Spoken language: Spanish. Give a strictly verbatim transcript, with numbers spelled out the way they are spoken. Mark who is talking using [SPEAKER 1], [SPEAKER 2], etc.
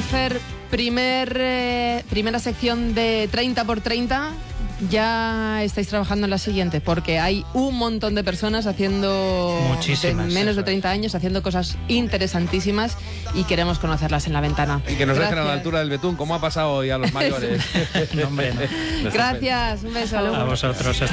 [SPEAKER 1] Fer, primer, eh, primera sección de treinta por treinta. Ya estáis trabajando en la siguiente, porque hay un montón de personas haciendo
[SPEAKER 2] Muchísimas,
[SPEAKER 1] de menos de
[SPEAKER 2] eso
[SPEAKER 1] treinta años, haciendo cosas interesantísimas y queremos conocerlas en La Ventana.
[SPEAKER 3] Y que nos
[SPEAKER 1] Gracias.
[SPEAKER 3] dejen a la altura del betún, como ha pasado hoy a los mayores.
[SPEAKER 2] No, hombre, no.
[SPEAKER 1] Gracias, un beso.
[SPEAKER 2] A vosotros.